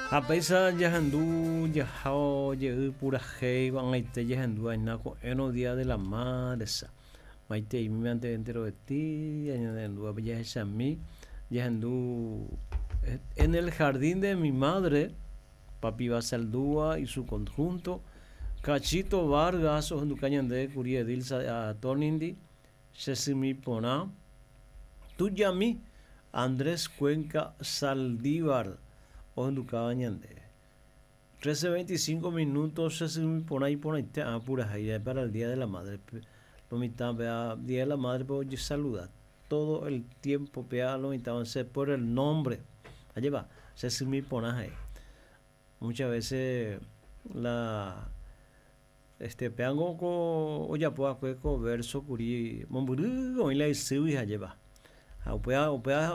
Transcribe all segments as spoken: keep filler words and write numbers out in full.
A pesar yahandu yahao ye pura hei van aite yahandu ainako eno día de la madre sa maite y mi ante entero de ti yahandu abya shami yahandu en el jardín de mi madre papi Basaldúa y su conjunto Cachito Vargas o Cañande Curie Dilsa a Tonindi Sesimi Pona Tuyami Andrés Cuenca Saldívar Cañande trece veinticinco minutos Sesimi Pona y Pona a pura para el Día de la Madre Día de la Madre por saludar todo el tiempo pea lo entonces por el nombre allí va Sesimi Pona muchas veces la este peango ko oya po akwe ko verso kuri momburu o ila isiwi hajeba upea upea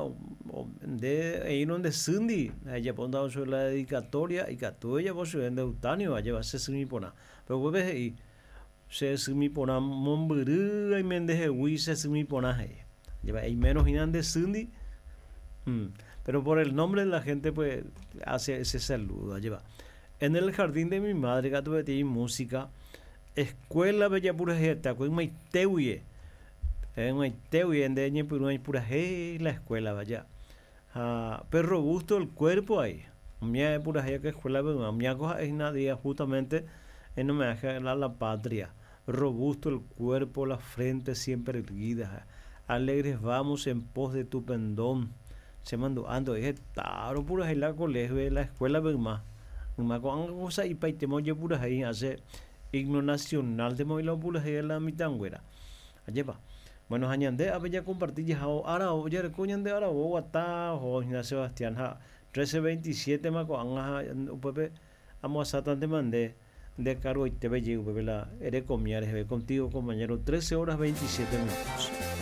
de ahí donde sundi allá ponda sobre la dedicatoria y catoya por su ende utanio allá se sumi pona pero vuelve ahí se sumi pona momburu y mendeje wi se sumi pona lleva hay menos hinan de sundi mm. Pero por el nombre de la gente pues hace ese saludo lleva en el jardín de mi madre gato de música escuela bella pura jeta con maiteuye en maiteuye en deñe pura pura je la escuela vaya uh, pero robusto el cuerpo ahí mía pura je que escuela pero mía cosa es nadie justamente en homenaje a la, la patria robusto el cuerpo la frente siempre erguida alegres vamos en pos de tu pendón se mandó ando es taro pura je la colegio la escuela pero más más con cosa y paitemo yo pura ahí hace himno nacional de Movila Pula de la Mitangüera. Allá bueno, añande a bella compartir ya ahora oye recuñan de ahora o ata o Ignacio Sebastián ha trece veintisiete maco anga pepe amo a tan de mandé de cargo y te belle la ere comiar contigo compañero trece horas veintisiete minutos.